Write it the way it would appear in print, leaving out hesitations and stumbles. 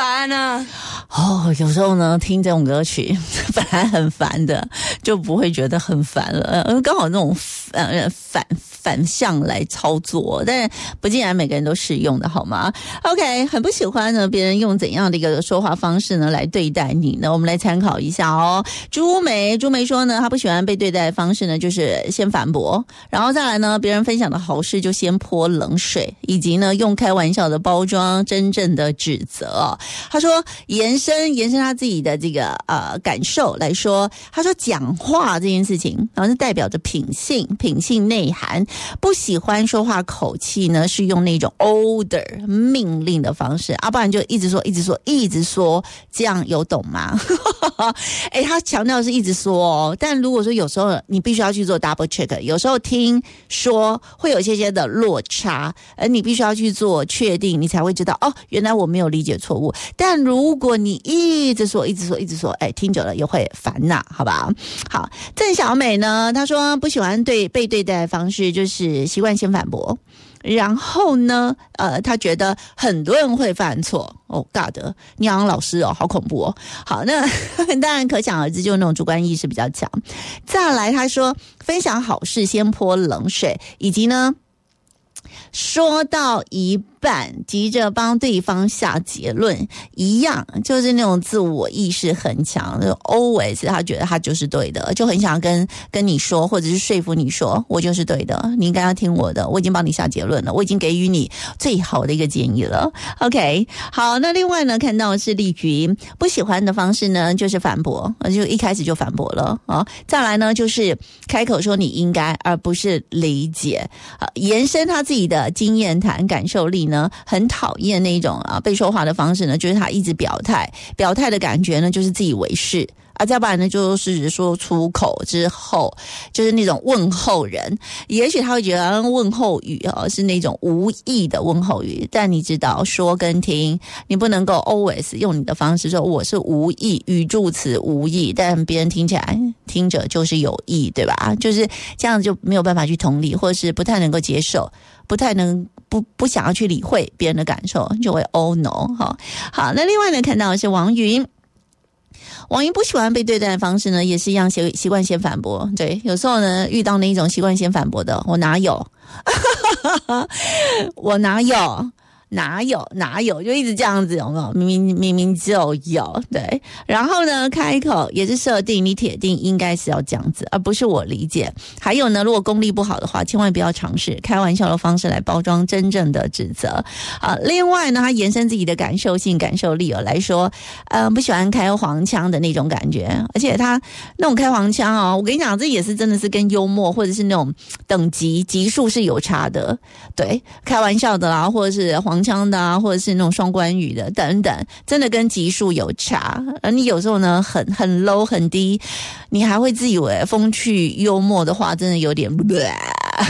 烦啊。 有时候呢，听这种歌曲本来很烦的，就不会觉得很烦了。刚好那种反向来操作，但不尽然每个人都适用的好吗 ？OK， 很不喜欢呢，别人用怎样的一个说话方式呢来对待你呢？我们来参考一下哦。朱梅说呢，她不喜欢被对待的方式呢，就是先反驳，然后再来呢，别人分享的好事就先泼冷水，以及呢用开玩笑的包装真正的指责。她说延伸她自己的这个感受来说，她说讲话这件事情，然后是代表着品性内涵。不喜欢说话口气呢，是用那种 order 命令的方式，不然就一直说，这样有懂吗？他强调是一直说哦，但如果说有时候你必须要去做 double check， 有时候听说会有一些的落差，而你必须要去做确定，你才会知道原来我没有理解错误。但如果你一直说，听久了也会烦呐，好吧？好，郑小美呢，她说不喜欢被对待的方式就是习惯先反驳，然后呢他觉得很多人会犯错God， 你好像老师好恐怖哦。好，那当然可想而知，就那种主观意识比较强。再来他说分享好事先泼冷水，以及呢说到一半急着帮对方下结论一样，就是那种自我意识很强，就 always 他觉得他就是对的，就很想跟你说，或者是说服你说我就是对的，你应该要听我的，我已经帮你下结论了，我已经给予你最好的一个建议了。 OK， 好，那另外呢看到是丽菊不喜欢的方式呢就是反驳，就一开始就反驳了再来呢就是开口说你应该而不是理解延伸他自己的经验谈感受力呢，很讨厌那种被说话的方式呢，就是他一直表态的感觉呢，就是自以为是再不然呢就是说出口之后就是那种问候人，也许他会觉得问候语是那种无意的问候语，但你知道说跟听，你不能够 always 用你的方式说我是无意，语助词无意，但别人听起来听着就是有意，对吧？就是这样就没有办法去同理，或是不太能够接受，不太能不想要去理会别人的感受，就会 oh no。 好，那另外呢看到的是王云不喜欢被对待的方式呢，也是一样习惯先反驳。对，有时候呢遇到那一种习惯先反驳的，我哪有我哪有就一直这样子，有没有？明明就有。对，然后呢开口也是设定你铁定应该是要这样子，而不是我理解。还有呢，如果功力不好的话，千万不要尝试开玩笑的方式来包装真正的指责另外呢，他延伸自己的感受力来说不喜欢开黄腔的那种感觉，而且他那种开黄腔我跟你讲，这也是真的是跟幽默或者是那种等级级数是有差的。对，开玩笑的啦，或者是黄腔的或者是那种双关语的等等，真的跟级数有差。而你有时候呢很 low 很低，你还会自以为风趣幽默的话真的有点